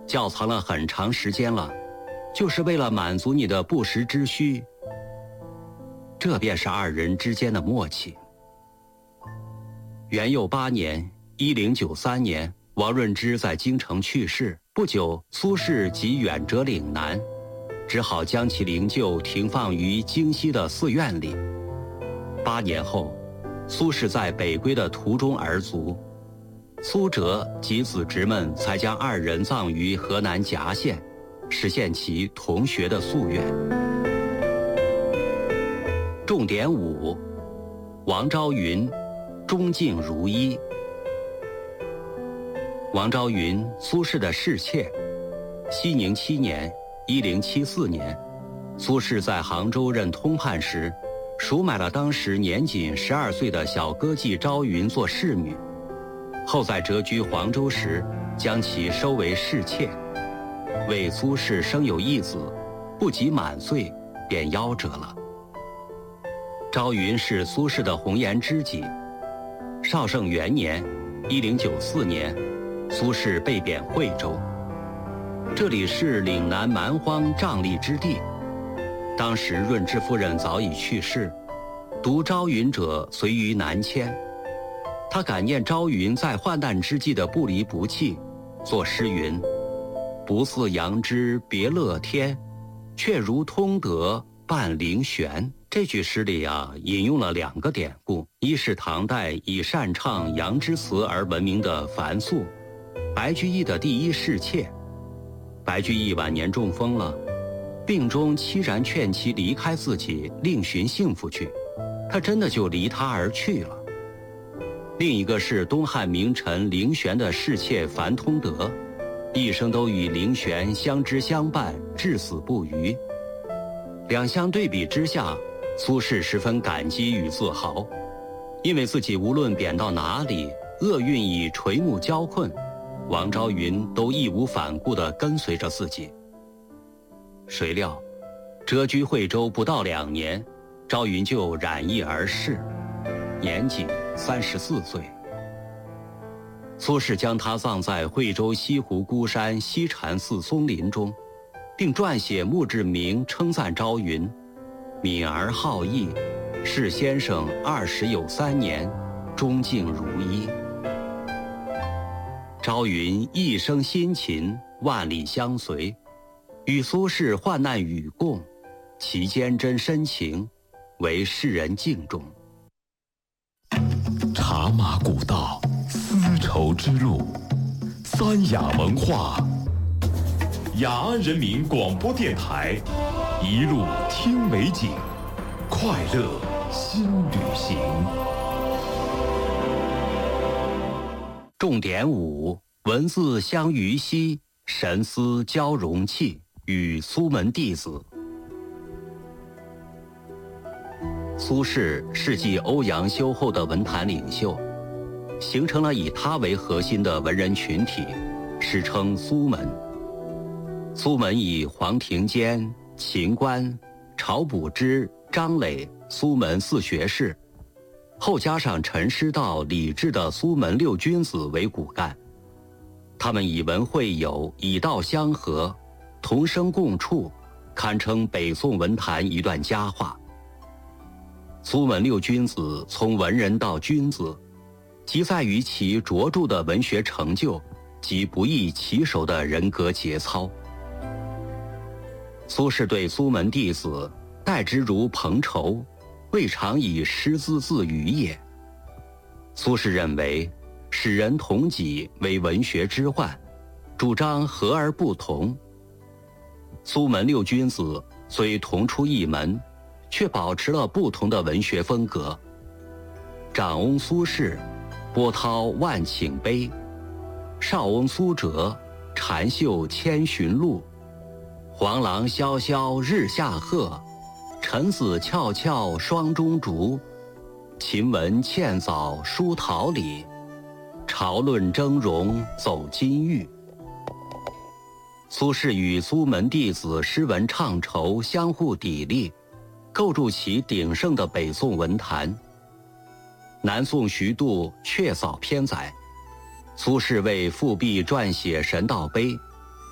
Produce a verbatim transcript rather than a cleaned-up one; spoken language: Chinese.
窖藏了很长时间了，就是为了满足你的不时之需。这便是二人之间的默契。元佑八年一零九三年，王润之在京城去世，不久苏轼即远谪岭南，只好将其灵柩停放于京西的寺院里。八年后，苏轼在北归的途中而卒，苏辙及子侄们才将二人葬于河南夹县，实现其同学的夙愿。重点五：王昭云，忠敬如一。王昭云，苏轼的侍妾。熙宁七年一零七四年，苏轼在杭州任通判时，赎买了当时年仅十二岁的小歌妓昭云做侍女，后在谪居黄州时，将其收为侍妾。为苏轼生有一子，不及满岁便夭折了。昭云是苏轼的红颜知己。绍圣元年一零九四年，苏轼被贬惠州，这里是岭南蛮荒瘴疠之地。当时润之夫人早已去世，独昭云者随于南迁。他感念昭云在患难之际的不离不弃，作诗云：不似杨枝别乐天，却如通德伴灵玄。这句诗里啊，引用了两个典故，一是唐代以擅唱杨枝词而闻名的樊素，白居易的第一侍妾。白居易晚年中风了，病中凄然劝其离开自己，另寻幸福去，他真的就离他而去了。另一个是东汉名臣灵玄的侍妾樊通德，一生都与灵玄相知相伴，至死不渝。两相对比之下，苏轼十分感激与自豪，因为自己无论贬到哪里，厄运以垂暮交困，王昭云都义无反顾地跟随着自己。谁料谪居惠州不到两年，昭云就染疫而逝，年仅三十四岁。苏轼将他葬在惠州西湖孤山西禅寺松林中，并撰写墓志铭称赞昭云：敏而好义，是先生二十有三年，忠敬如一。昭云一生辛勤，万里相随，与苏轼患难与共，其坚贞深情，为世人敬重。 茶马古道，丝绸之路，三雅文化。雅安人民广播电台，一路听美景，快乐新旅行。 重点五：文字相于兮，神思交融气，与苏门弟子。苏轼是继欧阳修后的文坛领袖，形成了以他为核心的文人群体，史称苏门。苏门以黄庭坚、秦观、晁补之、张磊、苏门四学士，后加上陈师道、李治的苏门六君子为骨干。他们以文会友，以道相合，同生共处，堪称北宋文坛一段佳话。苏门六君子从文人到君子，即在于其卓著的文学成就及不易其手的人格节操。苏轼对苏门弟子待之如朋仇，未尝以师资自娱也。苏轼认为使人同己为文学之患，主张和而不同。苏门六君子虽同出一门，却保持了不同的文学风格。长翁苏轼，波涛万顷悲；少翁苏辙，禅秀千寻路。黄狼萧萧日下鹤，臣子翘翘霜中竹。秦文茜早书桃李，朝论峥嵘走金玉。苏轼与苏门弟子诗文唱酬相互砥砺，构筑其鼎盛的北宋文坛。南宋徐度确扫偏载，苏轼为复辟撰写《神道碑》，